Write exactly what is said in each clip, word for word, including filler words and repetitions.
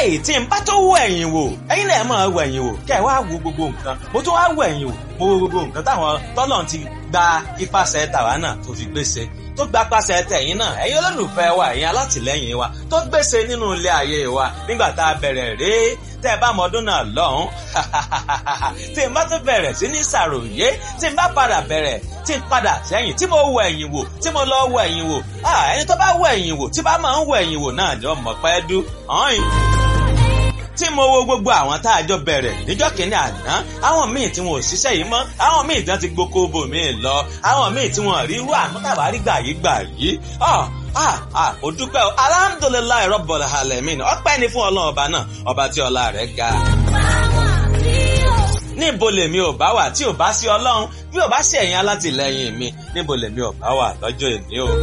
eléyìí tí n bá tó wọ ẹ̀yìn wò ẹ̀yin náà máa wọ ẹ̀yìn wò kẹ́ ẹ wá wo gbogbo nǹkan mo tún wá wọ ẹ̀yìn wò mo wo gbogbo nǹkan táwọn tọ́lọ̀ ti gba ipasẹ̀ tàwa náà tó fi gbèsè tó gba pàṣẹ tẹ̀yìn náà ẹ̀yin olólùfẹ́ wa ẹ̀yin alátìlẹ́yìn wa tó gbèsè nínú ilé ayé wa nígbà tá a bẹ̀rẹ̀ rèé tẹ́ ẹ bá mọ ọdún náà lọ́hùn tí n bá tún bẹ̀rẹ̀ sí ní ṣàròyé tí n bá padà bẹ̀rẹ̀ tí n padà sẹ́yìn tí mo wọ ẹ̀yìn wò tí mo lọ wọ ẹ̀yìn wò ẹni tó bá wọ ẹ̀yìn wò tí bá máa ń wọ ẹ̀yìn wò náà jọ mọ̀ pẹ́ dú ọ̀hìn tí mo wo gbogbo àwọn tá a jọ bẹ̀rẹ̀ níjọ́ kìíní àná àwọn míì tí wọn ò ṣiṣẹ́ yìí mọ́ àwọn míì tí wọ́n ti gboko bò míì lọ àwọn míì tí wọ́n rí irú àmútàbárí gbà yìí gbà yìí ah ah ó dúpẹ́ o alhamdulilayi rabbil alamin ọpẹ́ ni fún ọlọ́run ọba náà ọba tí ọlá rẹ̀ ga. níbo lèmi ò bá wà tí ò bá sí ọlọ́run bí ò bá sí ẹ̀yin alátìlẹ́yìn mi níbo lèmi ò bá wà lọ́jọ́ èní o.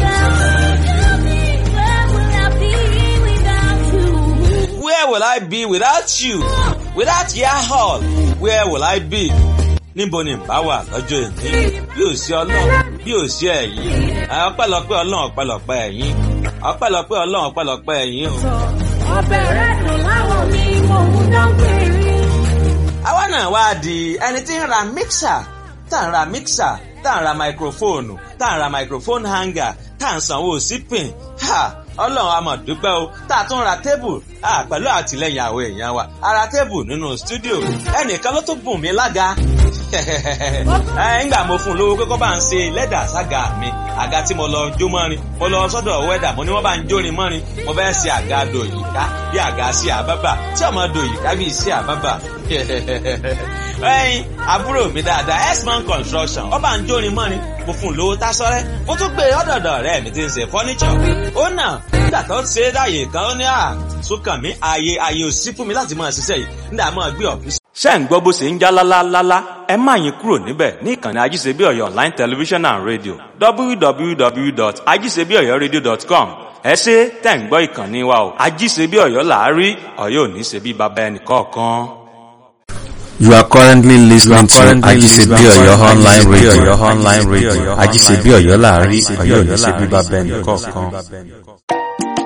Where will I be without you? Without your hall, where will I be? Níbo ni bá wà lọ́jọ́ èní? Bí ò sí ọlọ́run, bí ò sí ẹ̀yin. Ọpẹ́lọpẹ́ ọlọ́run, ọpẹ́lọpẹ́ ẹ̀yin. Ọpẹ́lọpẹ́ ọlọ́run, ọpẹ́lọpẹ́ ẹ̀yin o. Ọbẹ̀ rẹ̀ dùn láwọn mi, mò ń dán péré. Àwa náà wá di ẹni tí ń ra mixer, tá ń ra mixer, tá ń ra microphone, tá ń ra microphone hanger, tá ń sanwó sípìn. Ha! Ọlọ́run a máa dúpẹ́ o tá a tún ra tébù pẹ̀lú àtìlẹ́yìn àwọn èèyàn wa a ra tébù nínú stúdíò ẹnìkan ló tún bùn mí lága ńgbà mo fún un lówó pé kó bá ń ṣe lẹ́dà sága mi àga tí mo lọ jó mọ́rin mo lọ sọ́dọ̀ wẹ́dà mo ní wọ́n bá ń jórin mọ́rin mo fẹ́ ṣe àga dòyìká bí àga sí àbábà tí ọmọ dòyìká bí sí àbábà ẹyin àbúrò mi dáadáa X-Man Construction ó bá ń jórin mọ́rin mo fún un lówó tásọ́rẹ́ mo tún gbé ọ̀dọ̀dọ̀ rẹ̀ mi ti ń ṣe fọ́níṣọ̀ ó náà nígbà tó ṣe é dáyé kan ó ní à sókàn mí ààyè ààyè ò sí fún mi láti máa ṣiṣẹ́ yìí nígbà máa gbé ọ̀fíìsì. ṣé ń gbọ́ bó ṣe ń já lálálálá ẹ má yín kúrò níbẹ̀ ní ìkànnì ajíṣebíọ̀yọ̀ online television and radio w w w dot ajíṣebíọ̀yọ̀radio dot com ẹ ṣé tẹ̀ ń gbọ́ ìkànnì wa o ajíṣebíọ̀yọ̀ làárí ọ̀yọ́ ò ní ṣe bí baba ẹnì kọ̀ọ̀kan. You are currently listening to Ajisebi Oyo online radio. Online radio. Ajisebi Oyo láàárín Ọ̀yọ́ ò ní ṣe bí baba ẹnì kọ̀ọ̀kan.